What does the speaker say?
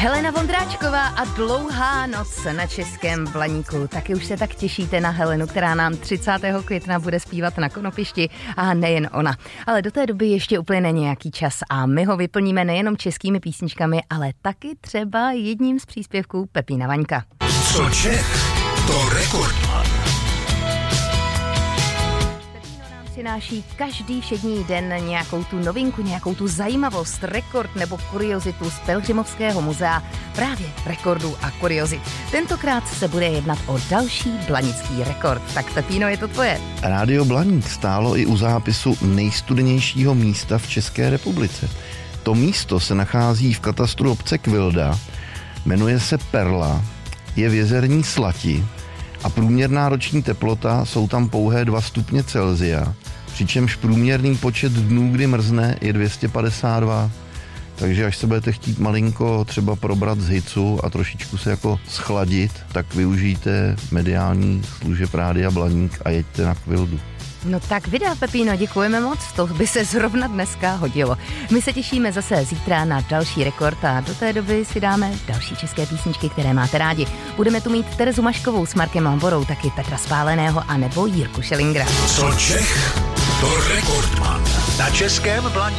Helena Vondráčková a Dlouhá noc na Českém Blaníku. Taky už se tak těšíte na Helenu, která nám 30. května bude zpívat na Konopišti a nejen ona. Ale do té doby ještě uplyne nějaký čas a my ho vyplníme nejenom českými písničkami, ale taky třeba jedním z příspěvků Pepína Vaňka. Co Čech, to Rekordman. Přináší každý všední den nějakou tu novinku, nějakou tu zajímavost, rekord nebo kuriozitu z Pelhřimovského muzea, právě rekordů a kuriozit. Tentokrát se bude jednat o další blanický rekord. Tak Pepíno, je to tvoje. Rádio Blaník stálo i u zápisu nejstudenějšího místa v České republice. To místo se nachází v katastru obce Kvilda, jmenuje se Perla, je v jezerní slati a průměrná roční teplota jsou tam pouhé 2 stupně Celsia, přičemž průměrný počet dnů, kdy mrzne, je 252. Takže až se budete chtít malinko třeba probrat z hicu a trošičku se jako schladit, tak využijte mediální služeb Rádia Blaník a jeďte na Kvildu. No tak vydá, Pepíno, děkujeme moc, to by se zrovna dneska hodilo. My se těšíme zase zítra na další rekord a do té doby si dáme další české písničky, které máte rádi. Budeme tu mít Terezu Maškovou s Markem Lamborou, taky Petra Spáleného a nebo Jirku Schillingera. Co Čech, to Rekordman na Českém Blaníku.